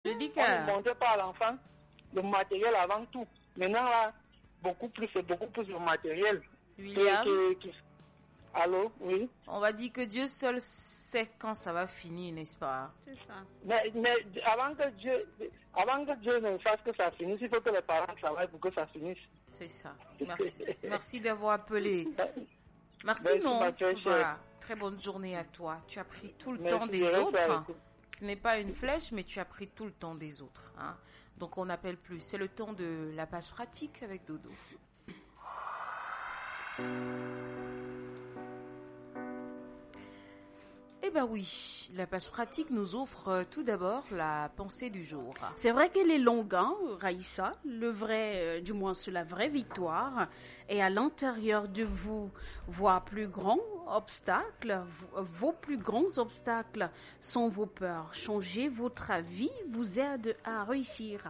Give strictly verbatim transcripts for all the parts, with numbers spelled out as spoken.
Je dis que... On ne montait pas à l'enfant le matériel avant tout. Maintenant, là, beaucoup plus, c'est beaucoup plus le matériel. William, que, que, que... Allô, oui. On va dire que Dieu seul sait quand ça va finir, n'est-ce pas? C'est ça. Mais, mais avant que Dieu, avant que Dieu ne fasse que ça finisse, il faut que les parents travaillent pour que ça finisse. C'est ça. Merci. Merci d'avoir appelé. Merci, Merci, non. Mathieu, Voilà. Très bonne journée à toi. Tu as pris tout le Merci, temps des je reste autres. avec vous. Ce n'est pas une flèche, mais tu as pris tout le temps des autres. Hein. Donc on n'appelle plus. C'est le temps de la page pratique avec Dodo. Eh bien oui, la page pratique nous offre euh, tout d'abord la pensée du jour. C'est vrai qu'elle est longue, hein, Raïssa. Le vrai, euh, du moins c'est la vraie victoire. Et à l'intérieur de vous, vos plus grands obstacles, vos plus grands obstacles sont vos peurs. Changer votre avis vous aide à réussir.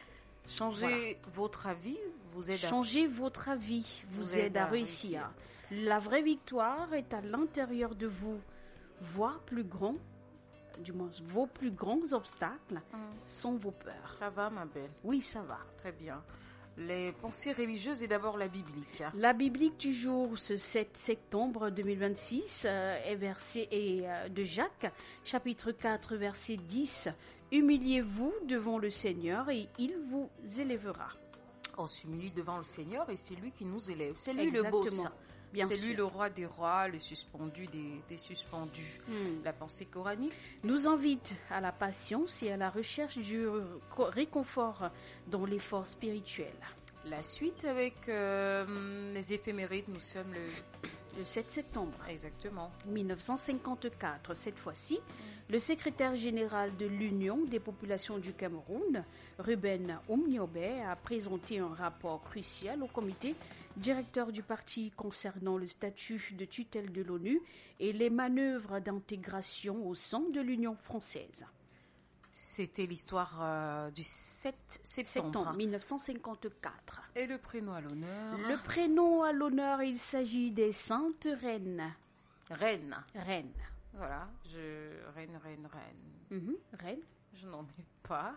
Changer voilà. votre avis vous aide à... Changer votre avis vous, vous aide à, à réussir. réussir. La vraie victoire est à l'intérieur de vous. Vos plus grands, du moins vos plus grands obstacles mmh. sont vos peurs. Ça va, ma belle? Oui, ça va. Très bien. Les pensées religieuses et d'abord la biblique. La biblique du jour, ce sept septembre deux mille vingt-six, euh, est versé et, euh, de Jacques, chapitre quatre, verset dix. Humiliez-vous devant le Seigneur et il vous élèvera. On s'humilie devant le Seigneur et c'est lui qui nous élève. C'est lui Exactement. le boss. Bien c'est sûr. Lui le roi des rois, le suspendu des, des suspendus. Hmm. La pensée coranique nous invite à la patience et à la recherche du réconfort dans l'effort spirituel. La suite avec euh, les éphémérides, nous sommes le... le sept septembre. Exactement. mille neuf cent cinquante-quatre, cette fois-ci, mm. le secrétaire général de l'Union des populations du Cameroun, Ruben Omniobé, a présenté un rapport crucial au comité directeur du parti concernant le statut de tutelle de l'ONU et les manœuvres d'intégration au sein de l'Union française. C'était l'histoire euh, du sept septembre mille neuf cent cinquante-quatre. Et le prénom à l'honneur? Le prénom à l'honneur, il s'agit des saintes reines. Reines. Reines. Voilà, je... reine, reine, reine. Mm-hmm. Reine. Je n'en ai pas.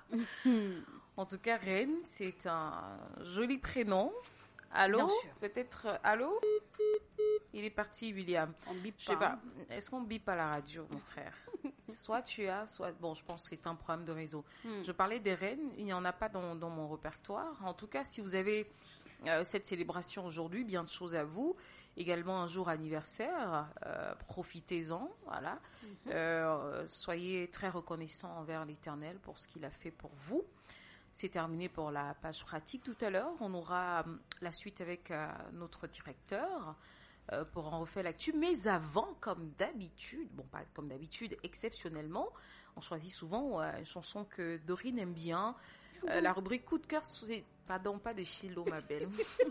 En tout cas, reine, c'est un joli prénom. Allô? Peut-être, euh, allô? Il est parti, William. On bip je sais pas. Est-ce qu'on bip à la radio, mon frère? Soit tu as, soit... Bon, je pense que c'est un problème de réseau. Hmm. Je parlais des reines. Il n'y en a pas dans, dans mon répertoire. En tout cas, si vous avez euh, cette célébration aujourd'hui, bien de choses à vous. Également un jour anniversaire. Euh, profitez-en. Voilà. Mm-hmm. Euh, soyez très reconnaissants envers l'Éternel pour ce qu'il a fait pour vous. C'est terminé pour la page pratique. Tout à l'heure, on aura euh, la suite avec euh, notre directeur euh, pour en refaire l'actu. Mais avant, comme d'habitude, bon pas comme d'habitude, exceptionnellement, on choisit souvent euh, une chanson que Dorine aime bien. Euh, la rubrique coup de cœur, c'est pardon, pas de Chilo, ma belle.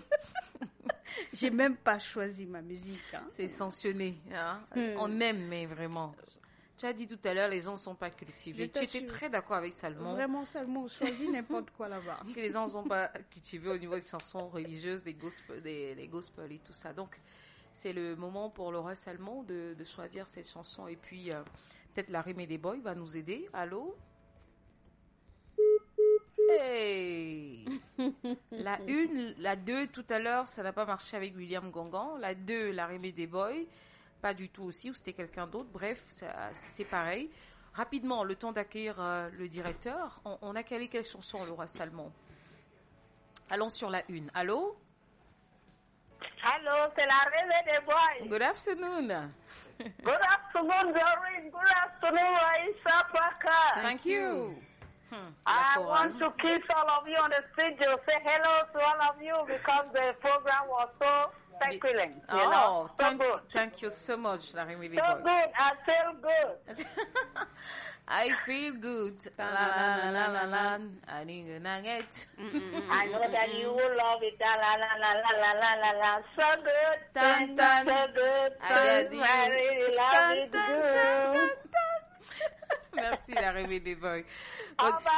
J'ai même pas choisi ma musique. Hein. C'est sanctionné. Hein? Mm. On aime, mais vraiment. Tu as dit tout à l'heure, les gens ne sont pas cultivés. Tu étais très d'accord avec Salmon. Vraiment, Salmon, choisis n'importe quoi là-bas. Que les gens ne sont pas cultivés au niveau des chansons religieuses, des gospel, des, des gospel et tout ça. Donc, c'est le moment pour le roi Salmon de, de choisir cette chanson. Et puis, euh, peut-être la Rémé des Boys va nous aider. Allô? Hey! La une, la deux, tout à l'heure, ça n'a pas marché avec William Gangan. La deux, la Rémé des Boys. Pas du tout aussi, ou c'était quelqu'un d'autre. Bref, ça, c'est pareil. Rapidement, le temps d'accueillir euh, le directeur. On, on a calé quelle chanson, le roi Salmon? Allons sur la une. Allô? Allô, c'est la Rémé des Boys. Good afternoon. Good afternoon, Doreen. Good afternoon, Aïssa Paka. Thank you. Hmm, I want to kiss all of you on the studio. Say hello to all of you because the program was so succulent. Oh, you know? So thank, good. thank you so much, la Rémi. So good. I feel good. I feel good. La la la la la la. I need a nugget. I know that you will love it. La la la la la la la la. So good. Tan, tan. So good. So I I really love it. Good. Merci, la Rémi des Boys. Bon,